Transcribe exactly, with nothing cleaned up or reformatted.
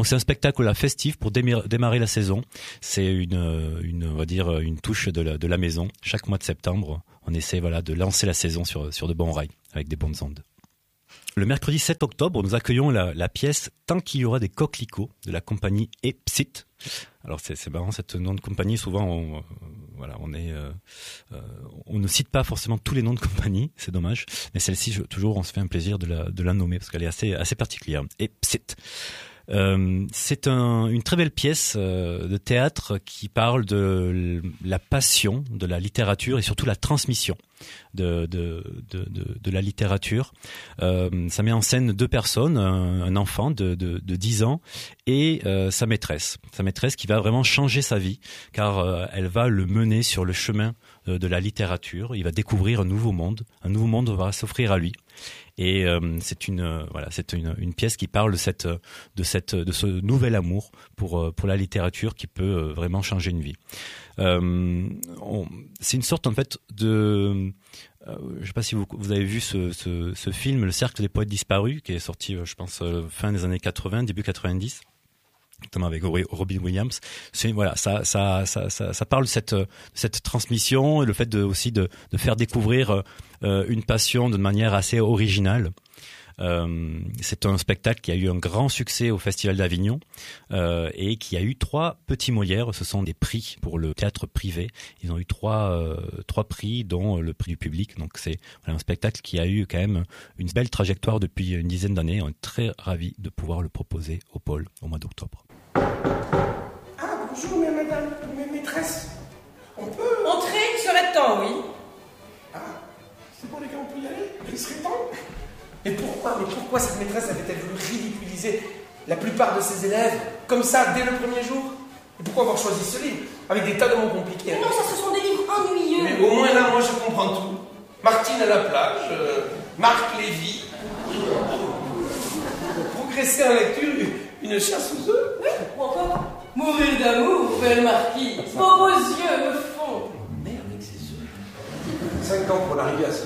Donc c'est un spectacle là festif pour démarrer, démarrer la saison. C'est une, une, on va dire, une touche de la, de la maison. Chaque mois de septembre, on essaie voilà de lancer la saison sur sur de bons rails avec des bonnes ondes. Le mercredi sept octobre, nous accueillons la, la pièce Tant qu'il y aura des coquelicots de la compagnie Epsit. Alors c'est, c'est marrant, cette nom de compagnie, souvent on, euh, voilà, on est, euh, euh, on ne cite pas forcément tous les noms de compagnie, c'est dommage. Mais celle-ci, je, toujours, on se fait un plaisir de la, de la nommer parce qu'elle est assez, assez particulière. Epsit. Euh, c'est un, une très belle pièce euh, de théâtre qui parle de la passion de la littérature et surtout la transmission de, de, de, de, de la littérature. Euh, ça met en scène deux personnes, un, un enfant de, de, de dix ans et euh, sa maîtresse. Sa maîtresse qui va vraiment changer sa vie car euh, elle va le mener sur le chemin de, de la littérature. Il va découvrir un nouveau monde. Un nouveau monde va s'offrir à lui. Et euh, c'est une euh, voilà, c'est une, une pièce qui parle de cette de cette de ce nouvel amour pour pour la littérature qui peut euh, vraiment changer une vie. Euh, on, c'est une sorte en fait de euh, je sais pas si vous vous avez vu ce ce, ce film Le Cercle des poètes disparus qui est sorti euh, je pense euh, fin des années quatre-vingts, début quatre-vingt-dix. Notamment avec Robin Williams. C'est voilà, ça, ça, ça, ça, ça parle de cette, cette transmission et le fait de aussi de, de faire découvrir euh, une passion de manière assez originale. Euh, c'est un spectacle qui a eu un grand succès au Festival d'Avignon euh, et qui a eu trois petits Molières. Ce sont des prix pour le théâtre privé. Ils ont eu trois, euh, trois prix, dont le prix du public. Donc c'est voilà, un spectacle qui a eu quand même une belle trajectoire depuis une dizaine d'années. On est très ravis de pouvoir le proposer au Pôle au mois d'octobre. Ah, bonjour, mais madame, mais maîtresse. On peut... Entrer, il serait temps, oui. Ah, c'est bon les gars, on peut y aller? Il serait temps. Mais pourquoi, mais pourquoi cette maîtresse avait-elle voulu ridiculiser la plupart de ses élèves, comme ça, dès le premier jour? Et pourquoi avoir choisi ce livre, avec des tas de mots compliqués? Mais non, ça, ce sont des livres ennuyeux. Mais au moins là, moi, je comprends tout. Martine à la plage, euh, Marc Lévy. Pour progresser en lecture, une chasse aux œufs. Oui, ou encore Mourir d'amour, belle marquise. Vos beaux yeux me font. Merde, avec ses œufs. Cinq ans pour l'arrivée à ce